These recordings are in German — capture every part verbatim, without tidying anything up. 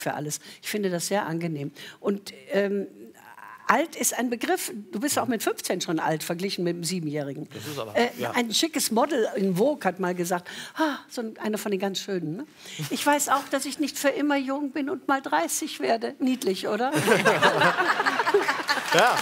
für alles. Ich finde das sehr angenehm. Und ähm, alt ist ein Begriff. Du bist auch mit fünfzehn schon alt, verglichen mit einem Siebenjährigen. Das ist aber, äh, ja. Ein schickes Model in Vogue hat mal gesagt, ah, so einer von den ganz Schönen. Ne? Ich weiß auch, dass ich nicht für immer jung bin und mal dreißig werde. Niedlich, oder? Ja.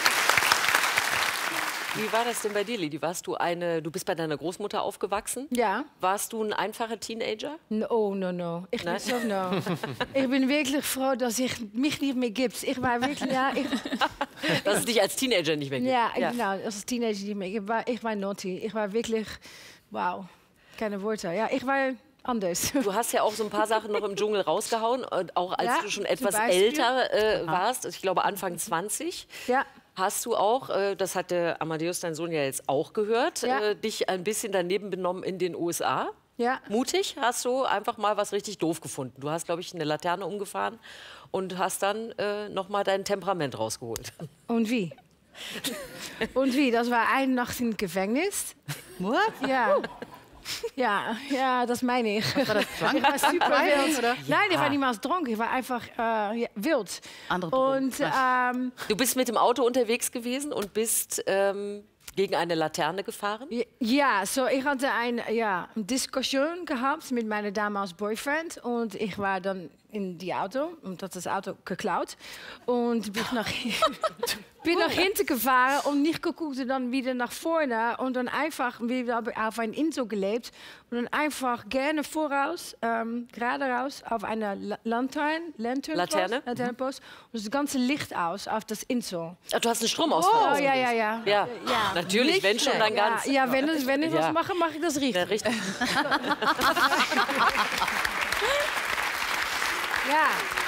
Wie war das denn bei dir, Lili? Warst du eine, du bist bei deiner Großmutter aufgewachsen? Ja. Warst du ein einfacher Teenager? No, no, no. Ich Nein? bin so no. Ich bin wirklich froh, dass ich mich nicht mehr gibt. Ich war wirklich, ja, ich, Dass es dich als Teenager nicht mehr gibt. ja, genau, als Teenager nicht mehr. Ich war, ich war naughty. Ich war wirklich, wow, keine Worte. Ja, ich war anders. Du hast ja auch so ein paar Sachen noch im Dschungel rausgehauen, und auch als Ja, du schon zum etwas Beispiel. älter äh, warst, ich glaube Anfang zwanzig. Ja. Hast du auch, äh, das hat der Amadeus, dein Sohn, ja jetzt auch gehört, Ja. äh, dich ein bisschen daneben benommen in den U S A? Ja. Mutig, hast du einfach mal was richtig doof gefunden. Du hast, glaube ich, eine Laterne umgefahren und hast dann äh, noch mal dein Temperament rausgeholt. Und wie? Und wie? Das war eine Nacht im Gefängnis. What? Ja. Ja, ja, das meine ich. War das Ich war super wild. oder? Nein, ich war niemals dronken. Ich war einfach äh, ja, wild. Andere Drogen. Und ähm, Du bist mit dem Auto unterwegs gewesen und bist ähm, gegen eine Laterne gefahren? ja, so ich hatte eine ja, Diskussion gehabt mit meinem damaligen Boyfriend. Und ich war dann in die Auto und hat das Auto geklaut. Und bin nach, bin nach hinten gefahren und nicht geguckt und dann wieder nach vorne. Und dann einfach wieder auf ein Insel gelebt. Und dann einfach gerne voraus, ähm, gerade raus, auf eine La Lantern, Lantern Laterne? Laternenpost. Und das ganze Licht aus auf das Insel. Ach, du hast einen Stromausfall. Oh, ja, ja, ja. Ja, Ja. natürlich, wenn schon, dann Ja, ganz. ja, wenn, es, wenn ich Ja. was mache, mache ich das richtig. Ja, richtig. Ja.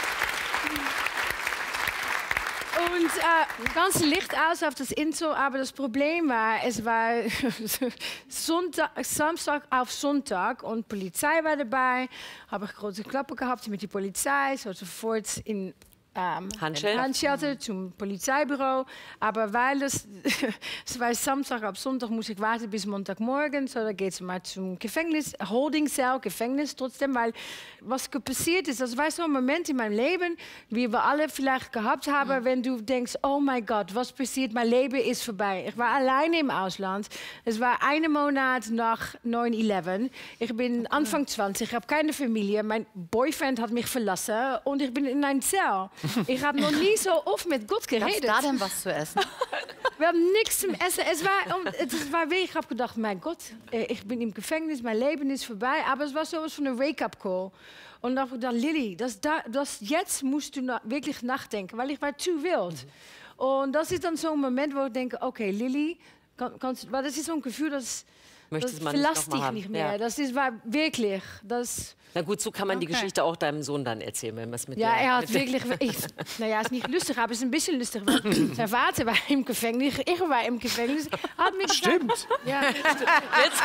Und äh, ganz Licht aus auf das Insel, aber das Problem war, es war Sonntag, Samstag auf Sonntag und Polizei war dabei. Habe ich große Klappe gehabt mit der Polizei, so sofort in ähm, Handschellen? Handschellen zum Polizeibüro. Aber weil es, es war Samstag auf Sonntag, muss ich warten bis Montagmorgen. So, da geht es mal zum Gefängnis, Holding Cell, Gefängnis trotzdem. Weil was passiert ist, das war so ein Moment in meinem Leben, wie wir alle vielleicht gehabt haben, ja. Wenn du denkst, oh mein Gott, was passiert, mein Leben ist vorbei. Ich war alleine im Ausland. Es war einen Monat nach neun elf. Ich bin Anfang zwanzig, ich habe keine Familie. Mein Boyfriend hat mich verlassen und ich bin in einer Zelle. Ich habe noch nie so oft mit Gott geredet. Gab's da denn was zu essen? Wir haben nichts zum Essen. Es war, es war wirklich, ich habe gedacht, mein Gott, ich bin im Gefängnis, mein Leben ist vorbei. Aber es war sowas von einer Wake-up-Call. Und dann habe ich gedacht, Lili, das, das, jetzt musst du na, wirklich nachdenken, weil ich war zu wild. Und das ist dann so ein Moment, wo ich denke, okay, Lili, kann, kannst, weil das ist so ein Gefühl, das, das verlässt dich nicht mehr. Ja. Das ist war wirklich, das... Na gut, so kann man Okay. die Geschichte auch deinem Sohn dann erzählen, wenn man es mit Ja, der, er hat mit der- wirklich... Ich, naja, es ist nicht lustig, aber es ist ein bisschen lustig. Weil sein Vater war im Gefängnis, ich war im Gefängnis. Hat mir Stimmt. Gesagt, ja. Jetzt,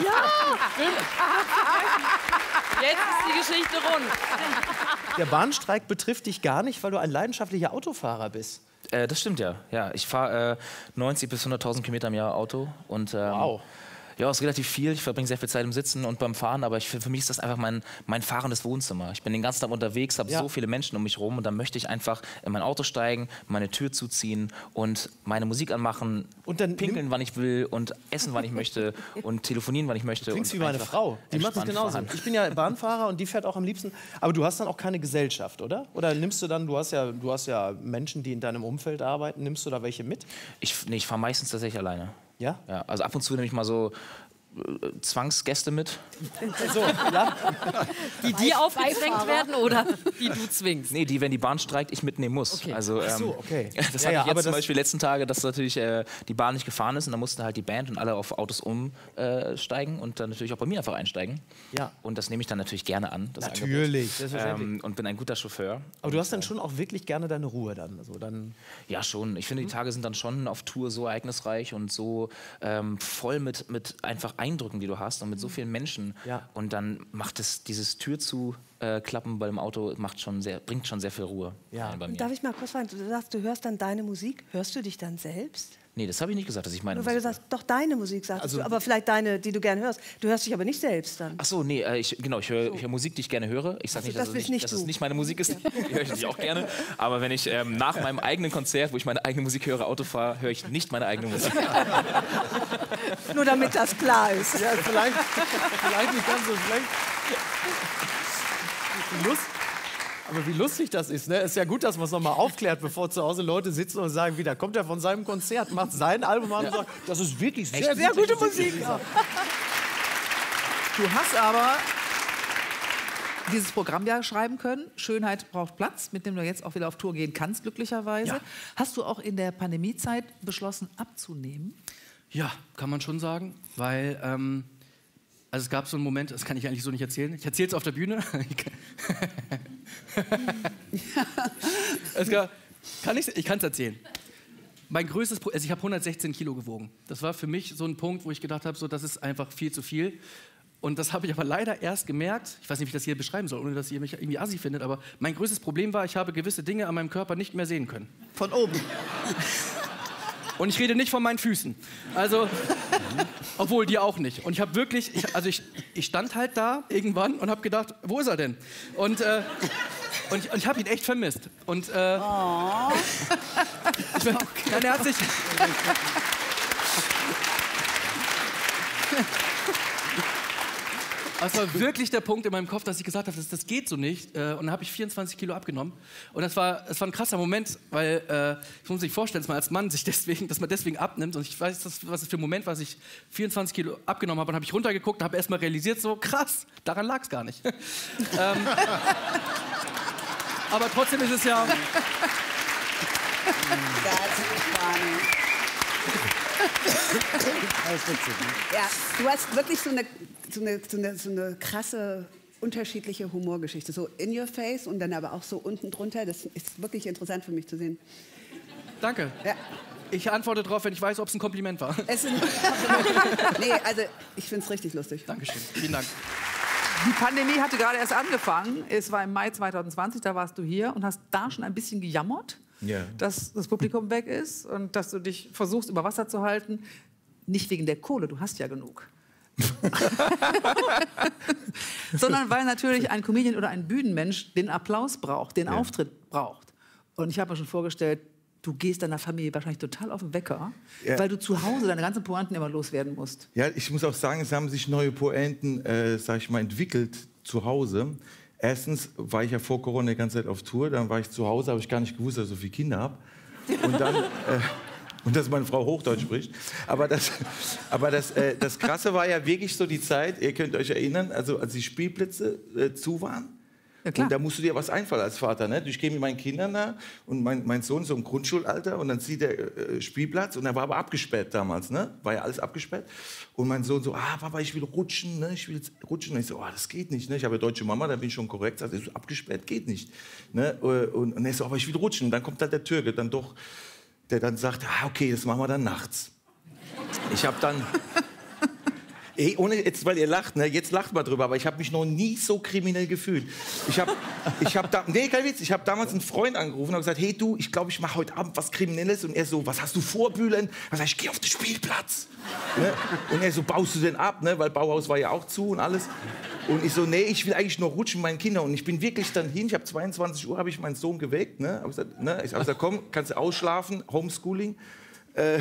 jetzt ist die Geschichte rund. Der Bahnstreik betrifft dich gar nicht, weil du ein leidenschaftlicher Autofahrer bist. Äh, das stimmt ja. Ja, ich fahre äh, neunzig bis hunderttausend Kilometer im Jahr Auto. Und, ähm, Wow. Ja, ist relativ viel. Ich verbringe sehr viel Zeit im Sitzen und beim Fahren, aber ich, für mich ist das einfach mein, mein fahrendes Wohnzimmer. Ich bin den ganzen Tag unterwegs, habe Ja. so viele Menschen um mich rum und dann möchte ich einfach in mein Auto steigen, meine Tür zuziehen und meine Musik anmachen, Und dann pinkeln, wann ich will und essen, wann ich möchte und telefonieren, wann ich möchte. Klingst und wie meine einfach Frau. Die macht das entspannt genauso. fahren. Ich bin ja Bahnfahrer und die fährt auch am liebsten. Aber du hast dann auch keine Gesellschaft, oder? Oder nimmst du dann, du hast ja, du hast ja Menschen, die in deinem Umfeld arbeiten, nimmst du da welche mit? Ich, nee, ich fahre meistens tatsächlich alleine. Ja? Ja, also ab und zu nehme ich mal so äh, Zwangsgäste mit. So, ja? Die dir aufgezwängt werden oder die du zwingst? Nee, die, wenn die Bahn streikt, ich mitnehmen muss. Okay. Also, ähm, so, okay. Das Ja, hatte ja, ich aber jetzt zum das- Beispiel die letzten Tage, dass natürlich äh, die Bahn nicht gefahren ist und dann mussten halt die Band und alle auf Autos umsteigen und dann natürlich auch bei mir einfach einsteigen. Ja. Und das nehme ich dann natürlich gerne an. Das Natürlich, Angebot. selbstverständlich. Ähm, und bin ein guter Chauffeur. Aber du hast dann schon auch wirklich gerne deine Ruhe dann. Also dann Ja, schon. Ich Mhm. finde, die Tage sind dann schon auf Tour so ereignisreich und so ähm, voll mit, mit einfach Eindrücken, die du hast und mit so vielen Menschen. Ja. Und dann macht es dieses Tür zu äh, klappen beim Auto macht schon sehr, bringt schon sehr viel Ruhe Ja. rein bei mir. Darf ich mal kurz fragen, du sagst, du hörst dann deine Musik, hörst du dich dann selbst? Nee, das habe ich nicht gesagt, dass ich meine Nur weil du Musik sagst, doch deine Musik sagst Also- du, aber vielleicht deine, die du gern hörst. Du hörst dich aber nicht selbst dann. Ach so, nee, äh, ich, genau, ich höre hör Musik, die ich gerne höre. Ich sage nicht, das dass, es bist nicht, nicht dass du. es nicht meine Musik ist. Die höre ich natürlich auch gerne. Aber wenn ich ähm, nach meinem eigenen Konzert, wo ich meine eigene Musik höre, Auto fahre, höre ich nicht meine eigene Musik. Nur damit das klar ist. Ja, vielleicht, vielleicht nicht ganz so schlecht. Lust, aber wie lustig das ist, ne? Ist ja gut, dass man es nochmal aufklärt, bevor zu Hause Leute sitzen und sagen, wieder kommt er von seinem Konzert, macht sein Album an und sagt, das ist wirklich sehr, Sehr gute Musik. Du hast aber dieses Programm ja schreiben können, Schönheit braucht Platz, mit dem du jetzt auch wieder auf Tour gehen kannst, glücklicherweise. Ja. Hast du auch in der Pandemiezeit beschlossen, abzunehmen? Ja, kann man schon sagen, weil ähm, also es gab so einen Moment, das kann ich eigentlich so nicht erzählen. Ich erzähle es auf der Bühne. es gab, kann ich ich kann es erzählen. Mein größtes, Pro- also ich habe hundertsechzehn Kilo gewogen. Das war für mich so ein Punkt, wo ich gedacht habe, so das ist einfach viel zu viel. Und das habe ich aber leider erst gemerkt. Ich weiß nicht, wie ich das hier beschreiben soll, ohne dass ihr mich irgendwie assi findet. Aber mein größtes Problem war, ich habe gewisse Dinge an meinem Körper nicht mehr sehen können. Von oben. Und ich rede nicht von meinen Füßen. Also, obwohl, die auch nicht. Und ich habe wirklich, ich, also ich, ich stand halt da irgendwann und habe gedacht, wo ist er denn? Und, äh, und ich, und ich habe ihn echt vermisst. Und äh, Oh. ich bin, nein, er hat sich... Das war wirklich der Punkt in meinem Kopf, dass ich gesagt habe, das, das geht so nicht. Äh, Und dann habe ich vierundzwanzig Kilo abgenommen. Und das war, das war ein krasser Moment, weil, äh, ich muss sich vorstellen, dass man als Mann sich deswegen, dass man deswegen abnimmt. Und ich weiß, das, was es für ein Moment war, dass ich vierundzwanzig Kilo abgenommen habe. Und habe ich runtergeguckt und habe erst mal realisiert, so krass, daran lag es gar nicht. ähm, aber trotzdem ist es ja... Ja, du hast wirklich so eine, so eine, so eine, so eine krasse, unterschiedliche Humorgeschichte. So in your face und dann aber auch so unten drunter. Das ist wirklich interessant für mich zu sehen. Danke. Ja. Ich antworte darauf, wenn ich weiß, ob es ein Kompliment war. Es sind, nee, also ich finde es richtig lustig. Dankeschön. Vielen Dank. Die Pandemie hatte gerade erst angefangen. Es war im Mai zweitausendzwanzig, da warst du hier und hast da schon ein bisschen gejammert, Ja. dass das Publikum weg ist und dass du dich versuchst, über Wasser zu halten. Nicht wegen der Kohle, du hast ja genug. Sondern weil natürlich ein Comedian oder ein Bühnenmensch den Applaus braucht, den Ja. Auftritt braucht. Und ich habe mir schon vorgestellt, du gehst deiner Familie wahrscheinlich total auf den Wecker, Ja. weil du zu Hause deine ganzen Pointen immer loswerden musst. Ja, ich muss auch sagen, es haben sich neue Pointen, äh, sag ich mal, entwickelt zu Hause. Erstens war ich ja vor Corona die ganze Zeit auf Tour, dann war ich zu Hause, habe ich gar nicht gewusst, dass ich so viele Kinder habe. Und dann... Äh, Und dass meine Frau Hochdeutsch spricht. Aber das, aber das, äh, das Krasse war ja wirklich so die Zeit, ihr könnt euch erinnern, also als die Spielplätze äh, zu waren. Ja, klar. Und da musst du dir was einfallen als Vater. Ne? Ich gehe mit meinen Kindern da und mein, mein Sohn ist so im Grundschulalter und dann sieht der äh, Spielplatz und der war aber abgesperrt damals. Ne? War ja alles abgesperrt. Und mein Sohn so, ah Papa, ich will rutschen, ne? ich will jetzt rutschen. Und ich so, oh, das geht nicht. Ne? Ich habe ja deutsche Mama, da bin ich schon korrekt. Also so, abgesperrt geht nicht. Ne? Und, und er so, aber ich will rutschen. Und dann kommt halt der Türke dann doch, der dann sagt, ah, okay, das machen wir dann nachts. Ich habe dann... Ey, ohne jetzt, weil ihr lacht, ne? Jetzt lacht mal drüber, aber ich habe mich noch nie so kriminell gefühlt. Ich habe ich hab da, nee, kein Witz, ich habe damals einen Freund angerufen und gesagt, hey du, ich glaube, ich mache heute Abend was Kriminelles. Und er so, was hast du vor, Bülent? Ich sag, ich gehe auf den Spielplatz. Ne? Und er so, baust du denn ab, ne? Weil Bauhaus war ja auch zu und alles. Und ich so, nee, ich will eigentlich nur rutschen mit meinen Kindern. Und ich bin wirklich dann hin, ich habe zweiundzwanzig Uhr, habe ich meinen Sohn geweckt. Ne? Hab gesagt, ne? Ich habe gesagt, komm, kannst du ausschlafen, Homeschooling. Äh,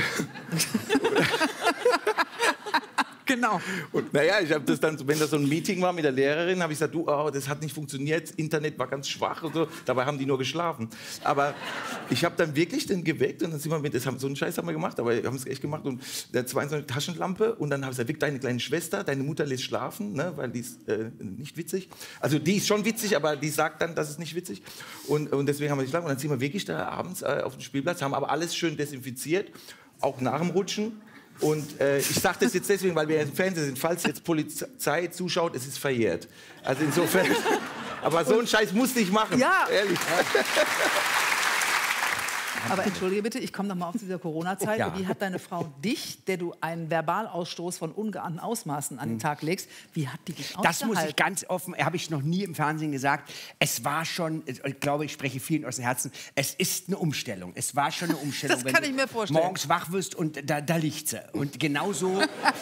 Genau. Und naja, ich habe das dann, wenn das so ein Meeting war mit der Lehrerin, habe ich gesagt, du, oh, das hat nicht funktioniert, Internet war ganz schwach und so. Dabei haben die nur geschlafen. Aber ich habe dann wirklich den geweckt und dann sind wir mit, das haben, so einen Scheiß haben wir gemacht, aber wir haben es echt gemacht. Und der zweiundzwanzig Taschenlampe und dann habe ich gesagt, weck deine kleine Schwester, deine Mutter lässt schlafen, ne, weil die ist äh, nicht witzig. Also die ist schon witzig, aber die sagt dann, das ist nicht witzig. Und, und deswegen haben wir geschlafen und dann sind wir wirklich da abends äh, auf dem Spielplatz, haben aber alles schön desinfiziert, auch nach dem Rutschen. Und äh, ich sage das jetzt deswegen, weil wir im Fernsehen sind, falls jetzt Polizei zuschaut, es ist verjährt. Also insofern, aber so einen Scheiß musste ich machen, Ja. ehrlich. Aber entschuldige bitte, ich komme noch mal auf diese Corona-Zeit. Ja. Wie hat deine Frau dich, der du einen Verbalausstoß von ungeahnten Ausmaßen an den Tag legst, wie hat die dich Das muss ausgehalten? ich ganz offen, habe ich noch nie im Fernsehen gesagt. Es war schon, ich glaube, ich spreche vielen aus dem Herzen, es ist eine Umstellung. Es war schon eine Umstellung. Das kann wenn ich du mir vorstellen. morgens wach wirst und da, da liegt sie. Und genauso,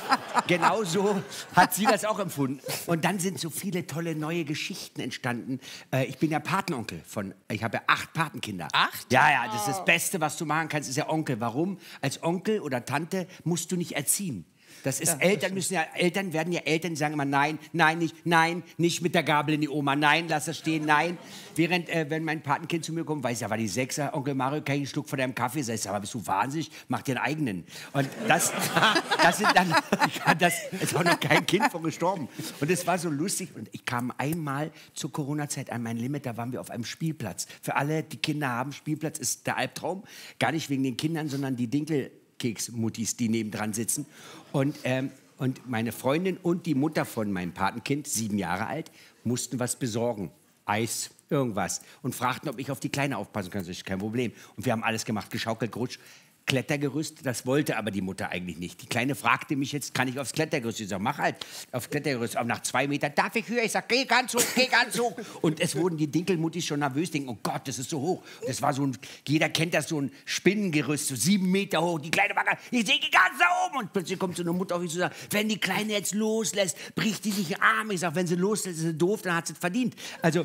genauso hat sie das auch empfunden. Und dann sind so viele tolle neue Geschichten entstanden. Äh, ich bin ja Patenonkel von, ich habe ja acht Patenkinder. Acht? Ja, ja, das ist das Beste, was du machen kannst, ist ja Onkel. Warum? Als Onkel oder Tante musst du nicht erziehen. Das ist, Ja, das Eltern müssen ja, Eltern werden ja Eltern, die sagen immer nein, nein, nicht, nein, nicht mit der Gabel in die Oma, nein, lass das stehen, nein. Während, äh, wenn mein Patenkind zu mir kommt, weiß ja, war die Sechser, Onkel Mario, kann ich einen Schluck von deinem Kaffee? Sag ich, aber bist du wahnsinnig? Mach dir einen eigenen. Und das, das sind dann, das ist auch noch kein Kind von gestorben. Und es war so lustig. Und ich kam einmal zur Corona-Zeit an mein Limit, da waren wir auf einem Spielplatz. Für alle, die Kinder haben, Spielplatz ist der Albtraum. Gar nicht wegen den Kindern, sondern die Dinkel Keksmuttis, die nebendran sitzen. Und, ähm, und meine Freundin und die Mutter von meinem Patenkind, sieben Jahre alt, mussten was besorgen. Eis, irgendwas. Und fragten, ob ich auf die Kleine aufpassen kann. Das ist kein Problem. Und wir haben alles gemacht, geschaukelt, gerutscht. Klettergerüst, das wollte aber die Mutter eigentlich nicht. Die Kleine fragte mich jetzt, kann ich aufs Klettergerüst? Ich sage, mach halt aufs Klettergerüst. Aber nach zwei Metern, darf ich höher? Ich sage, geh ganz hoch, geh ganz hoch. Und es wurden die Dinkelmuttis schon nervös, denken, oh Gott, das ist so hoch. Und das war so ein, jeder kennt das, so ein Spinnengerüst, so sieben Meter hoch. Die Kleine war ganz, ich sehe, geh ganz da oben. Und plötzlich kommt so eine Mutter auf mich zu sagen, wenn die Kleine jetzt loslässt, bricht die sich den Arm. Ich sage, wenn sie loslässt, ist sie doof, dann hat sie es verdient. Also,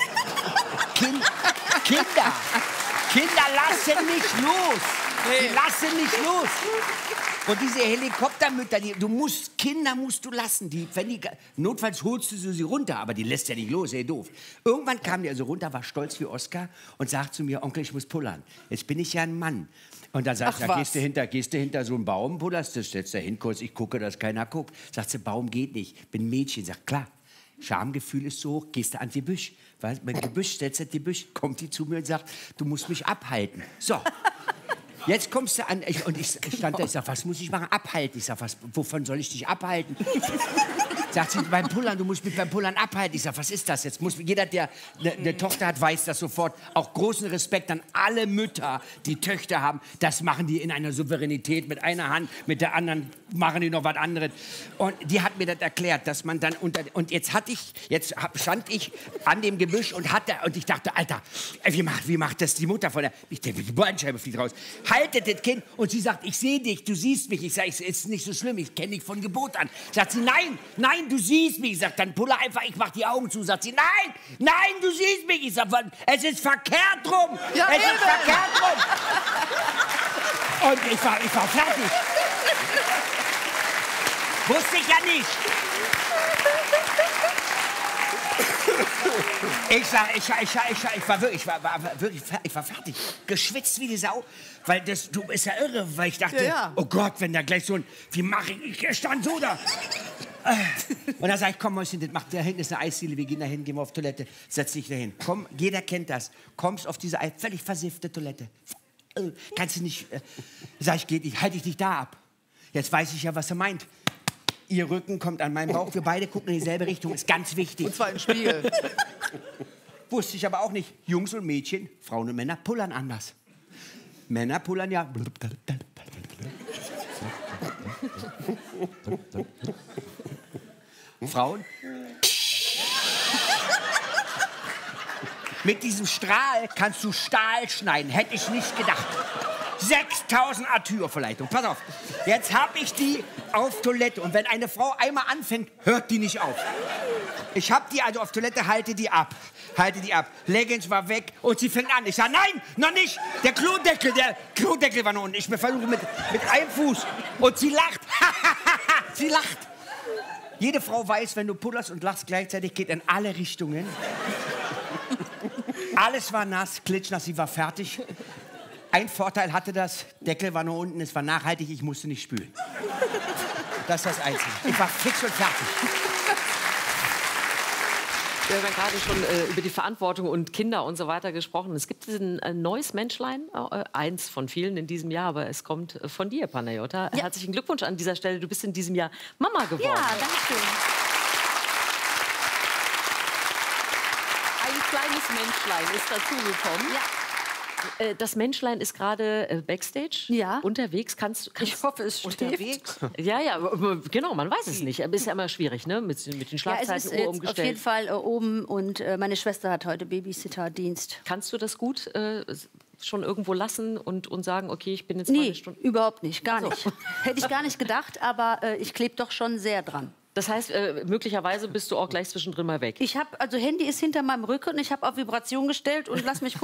kind, Kinder, Kinder lassen nicht los. Die lassen nicht los. Und diese Helikoptermütter, die, du musst, Kinder musst du lassen. Die, wenn die, notfalls holst du sie runter, aber die lässt ja nicht los, ey, doof. Irgendwann kam die also runter, war stolz wie Oscar und sagt zu mir, Onkel, ich muss pullern. Jetzt bin ich ja ein Mann. Und dann sagt sie, gehst du hinter, gehst du hinter so einen Baum, pullerst, das stellst du hin kurz, ich gucke, dass keiner guckt. Sagt sie, Baum geht nicht, bin ein Mädchen. Sagt, klar. Schamgefühl ist so hoch, gehst du an die Büsch. Weil, mein Gebüsch, stellst du die Büsch, kommt die zu mir und sagt, du musst mich abhalten. So. Jetzt kommst du an, ich, und ich, ich stand da, ich sag, was muss ich machen? Abhalten. Ich sag, was, wovon soll ich dich abhalten? Sagt sie, beim Pullern, du musst mich beim Pullern abhalten. Ich sag, was ist das jetzt? Muss, jeder, der eine ne Tochter hat, weiß das sofort. Auch großen Respekt an alle Mütter, die Töchter haben. Das machen die in einer Souveränität mit einer Hand, mit der anderen machen die noch was anderes. Und die hat mir das erklärt, dass man dann unter, und jetzt hatte ich, jetzt stand ich an dem Gebüsch und hatte, und ich dachte, Alter, wie macht, wie macht das die Mutter von der, ich denke, die Bandscheibe fliegt raus. Haltet das Kind. Und sie sagt, ich sehe dich, du siehst mich. Ich sage, es ist nicht so schlimm, ich kenne dich von Geburt an. Sagt sie, nein, nein, du siehst mich. Ich sage, dann pulle einfach, ich mach die Augen zu. Sagt sie, nein, nein, du siehst mich. Ich sage, es ist verkehrt rum. Ja, es eben. ist verkehrt rum. Und ich war, ich war fertig. Wusste ich ja nicht. Ich, sag, ich, ich, ich, ich war wirklich, ich war, war wirklich, ich war fertig, geschwitzt wie die Sau, weil das, du bist ja irre, weil ich dachte, ja, ja. oh Gott, wenn da gleich so ein, wie mache ich, ich stand so da. Und dann sag ich, komm Mäuschen, das macht, da hinten ist eine Eisdiele, wir gehen da hin, gehen wir auf Toilette, setz dich da hin. Komm, jeder kennt das, kommst auf diese völlig versiffte Toilette, kannst du nicht, sag ich, geht nicht, halte ich dich da ab. Jetzt weiß ich ja, was er meint. Ihr Rücken kommt an meinen Bauch, wir beide gucken in dieselbe Richtung, ist ganz wichtig. Und zwar im Spiegel. Wusste ich aber auch nicht. Jungs und Mädchen, Frauen und Männer pullern anders. Männer pullern ja. Frauen. Mit diesem Strahl kannst du Stahl schneiden. Hätte ich nicht gedacht. sechstausend Arthur-Verleitung. Pass auf. Jetzt habe ich die auf Toilette. Und wenn eine Frau einmal anfängt, hört die nicht auf. Ich habe die also auf Toilette, halte die ab. Halte die ab. Leggings war weg und sie fängt an. Ich sage, nein, noch nicht. Der Klodeckel, der Klodeckel war noch unten. Ich versuche mit, mit einem Fuß. Und sie lacht. Sie lacht. Jede Frau weiß, wenn du pullerst und lachst gleichzeitig, geht in alle Richtungen. Alles war nass, klitschnass, sie war fertig. Ein Vorteil hatte das, Deckel war nur unten, es war nachhaltig, ich musste nicht spülen. Das ist das Einzige. Ich war fix und fertig. Wir haben ja gerade schon äh, über die Verantwortung und Kinder und so weiter gesprochen. Es gibt ein äh, neues Menschlein, äh, eins von vielen in diesem Jahr, aber es kommt äh, von dir, Panayota. Ja. Herzlichen Glückwunsch an dieser Stelle. Du bist in diesem Jahr Mama geworden. Ja, danke schön. Ein kleines Menschlein ist dazugekommen. Ja. Äh, das Menschlein ist gerade äh, Backstage Ja. unterwegs. Kannst, kannst Ich hoffe, es steht. unterwegs. Ja, ja, aber, genau, man weiß es nicht. Aber ist ja immer schwierig, ne? Mit, mit den Ja, es Schlafzeiten ist Uhr jetzt umgestellt. auf jeden Fall äh, oben und äh, meine Schwester hat heute Babysitterdienst. Kannst du das gut äh, schon irgendwo lassen und, und sagen, okay, ich bin jetzt Nee, mal eine Stunde... überhaupt nicht, gar nicht. Hätte ich gar nicht gedacht, aber äh, ich klebe doch schon sehr dran. Das heißt, äh, möglicherweise bist du auch gleich zwischendrin mal weg. Ich habe, also Handy ist hinter meinem Rücken und ich habe auf Vibration gestellt und lass mich gucken.